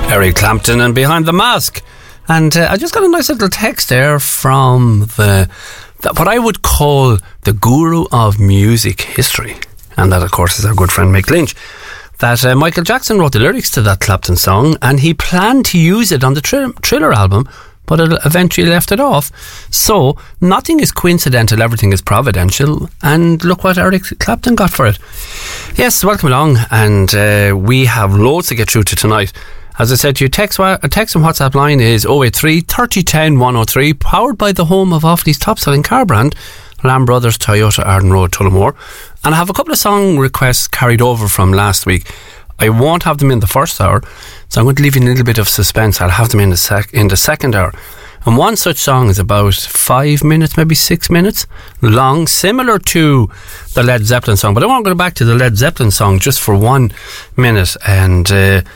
Eric Clapton and Behind the Mask. And I just got a nice little text there from what I would call the guru of music history. And that, of course, is our good friend Mick Lynch. That Michael Jackson wrote the lyrics to that Clapton song, and he planned to use it on the Thriller album, but eventually left it off. So nothing is coincidental, everything is providential, and look what Eric Clapton got for it. Yes, welcome along, and we have loads to get through to tonight. As I said to you, text and WhatsApp line is 083 3010 103, powered by the home of Offaly's top-selling car brand, Lamb Brothers Toyota, Arden Road, Tullamore. And I have a couple of song requests carried over from last week. I won't have them in the first hour, so I'm going to leave you a little bit of suspense. I'll have them in the second hour. And one such song is about 5 minutes, maybe 6 minutes long, similar to the Led Zeppelin song. But I want to go back to the Led Zeppelin song just for 1 minute. And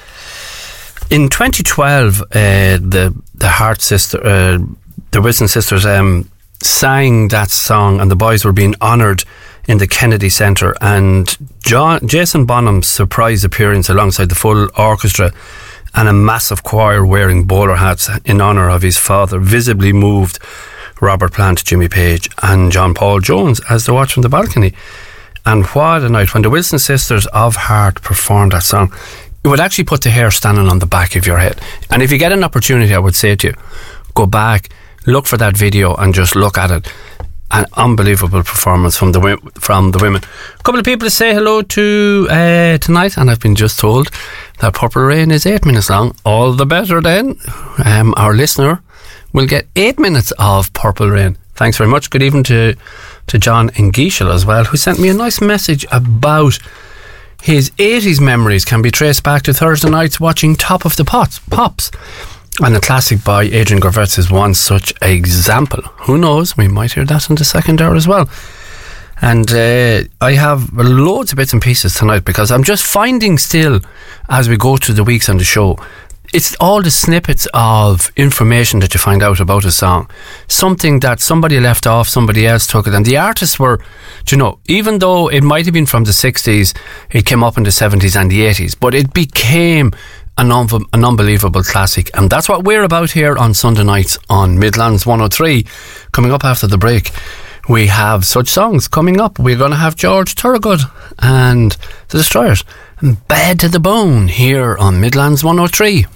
in 2012, the Hart sister, the Wilson sisters, sang that song, and the boys were being honoured in the Kennedy Centre, and Jason Bonham's surprise appearance alongside the full orchestra and a massive choir wearing bowler hats in honour of his father visibly moved Robert Plant, Jimmy Page and John Paul Jones as they watched from the balcony. And what a night when the Wilson sisters of Heart performed that song. It would actually put the hair standing on the back of your head. And if you get an opportunity, I would say to you, go back, look for that video and just look at it. An unbelievable performance from the women. A couple of people to say hello to tonight, and I've been just told that Purple Rain is 8 minutes long. All the better then. Our listener will get 8 minutes of Purple Rain. Thanks very much. Good evening to John in Geishel as well, who sent me a nice message about his 80s memories can be traced back to Thursday nights watching Top of the Pops. And a classic by Adrian Gervais is one such example. Who knows, we might hear that in the second hour as well. And I have loads of bits and pieces tonight, because I'm just finding still, as we go through the weeks on the show, it's all the snippets of information that you find out about a song. Something that somebody left off, somebody else took it. And the artists were, even though it might have been from the 60s, it came up in the 70s and the 80s, but it became an unbelievable classic. And that's what we're about here on Sunday nights on Midlands 103. Coming up after the break, we have such songs coming up. We're going to have George Thorogood and the Destroyers and Bad to the Bone here on Midlands 103.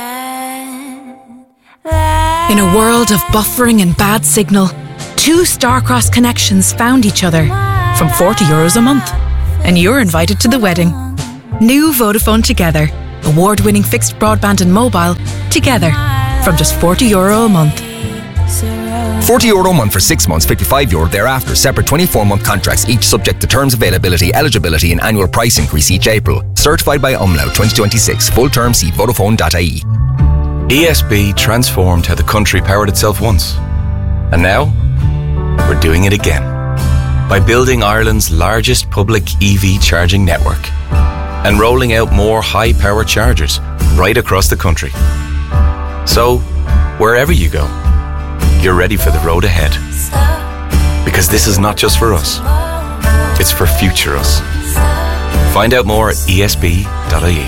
In a world of buffering and bad signal, two Starcross connections found each other from €40 a month, and you're invited to the wedding. New Vodafone Together. Award-winning fixed broadband and mobile together from just €40 a month. €40 a month for 6 months, €55 thereafter. Separate 24-month contracts, each subject to terms, availability, eligibility and annual price increase each April. Certified by Umlaut 2026. Full term see Vodafone.ie. ESB transformed how the country powered itself once. And now, we're doing it again. By building Ireland's largest public EV charging network and rolling out more high-power chargers right across the country. So, wherever you go, you're ready for the road ahead. Because this is not just for us, it's for future us. Find out more at esb.ie.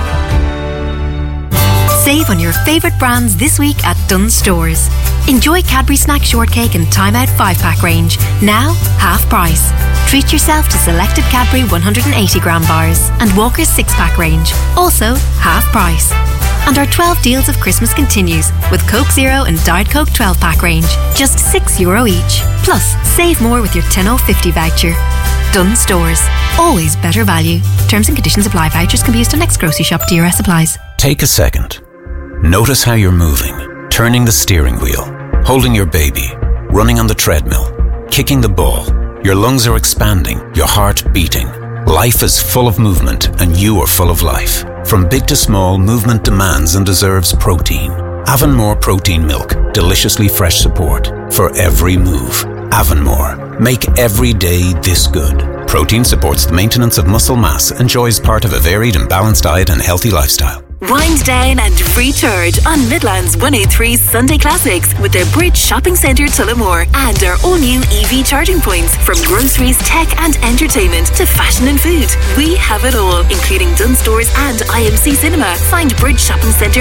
Save on your favourite brands this week at Dunnes Stores. Enjoy Cadbury Snack Shortcake and Time Out 5-pack range, now half price. Treat yourself to selected Cadbury 180-gram bars and Walker's 6-pack range, also half price. And our 12 deals of Christmas continues with Coke Zero and Diet Coke 12-pack range, just €6 each. Plus, save more with your 10.50 voucher. Dunnes Stores, always better value. Terms and conditions apply. Vouchers can be used on next grocery shop. DRS applies. Take a second. Notice how you're moving, turning the steering wheel, holding your baby, running on the treadmill, kicking the ball. Your lungs are expanding, your heart beating. Life is full of movement and you are full of life. From big to small, movement demands and deserves protein. Avonmore Protein Milk, deliciously fresh support for every move. Avonmore, make every day this good. Protein supports the maintenance of muscle mass and joy is part of a varied and balanced diet and healthy lifestyle. Wind down and recharge on Midlands 103 Sunday Classics with the Bridge Shopping Centre Tullamore and our all-new EV charging points. From groceries, tech and entertainment to fashion and food, we have it all, including Dunnes Stores and IMC Cinema. Find Bridge Shopping Centre